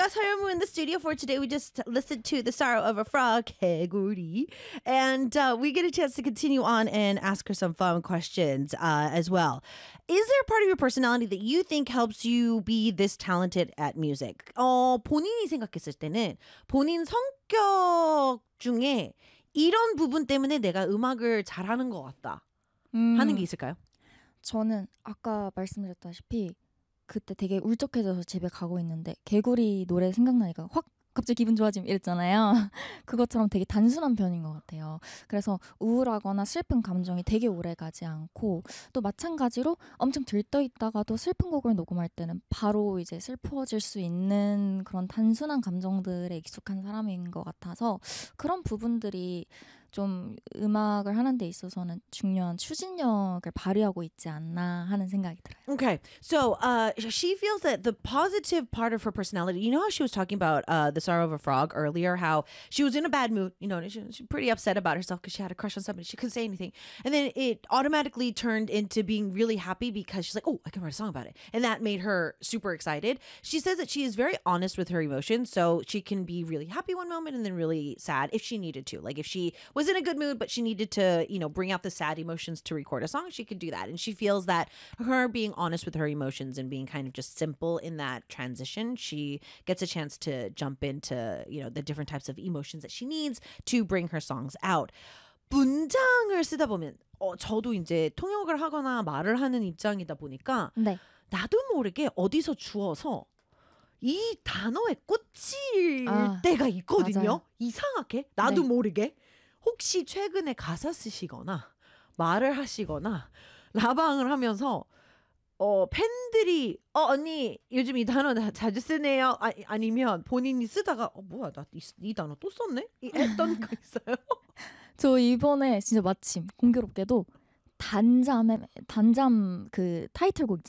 got Soyomu in the studio for today. We just listened to The Sorrow of a Frog, 개구리. And we get a chance to continue on and ask her some fun questions as well. Is there a part of your personality that you think helps you be this talented at music? 본인이 생각했을 때는 본인 성격 중에 이런 부분 때문에 내가 음악을 잘하는 것 같다 하는 게 있을까요? 저는 아까 말씀드렸다시피 그때 되게 울적해져서 집에 가고 있는데 개구리 노래 생각나니까 확 갑자기 기분 좋아짐 이랬잖아요. 그것처럼 되게 단순한 편인 것 같아요. 그래서 우울하거나 슬픈 감정이 되게 오래 가지 않고 또 마찬가지로 엄청 들떠있다가도 슬픈 곡을 녹음할 때는 바로 이제 슬퍼질 수 있는 그런 단순한 감정들에 익숙한 사람인 것 같아서 그런 부분들이 좀 음악을 하는 데 있어서는 중요한 추진력을 발휘하고 있지 않나 하는 생각이 들어요. Okay, so she feels that the positive part of her personality, you know how she was talking about The Sorrow of a Frog earlier, how she was in a bad mood, you know, and she's pretty upset about herself because she had a crush on somebody, she couldn't say anything. And then it automatically turned into being really happy because she's like, oh, I can write a song about it. And that made her super excited. She says that she is very honest with her emotions, so she can be really happy one moment and then really sad if she needed to. Like if she was in a good mood, but she needed to, you know, bring out the sad emotions to record a song, she could do that. And she feels that her being honest with her emotions and being kind of just simple in that transition, she gets a chance to jump into, you know, the different types of emotions that she needs to bring her songs out. 문장을 쓰다 보면 저도 이제 통역을 하거나 말을 하는 입장이다 보니까 네. 나도 모르게 어디서 주워서 이 단어에 꽂힐 때가 있거든요. 맞아요. 이상하게 나도 네. 모르게 혹시 최근에 가사 쓰시거나 말을 하시거나 라방을 하면서 팬들이 언니 요즘 이 단어 자주 쓰네요. 아니면 본인이 쓰다가 뭐야 나 이 단어 또 썼네? 했던 거 있어요? 저 이번에 진짜 마침 공교롭게도 단잠 그 타이틀곡